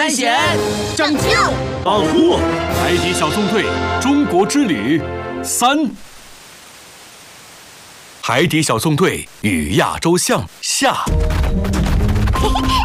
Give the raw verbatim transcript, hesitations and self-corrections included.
探险、 拯救、 保护海底小纵队中国之旅三：海底小纵队与亚洲象下。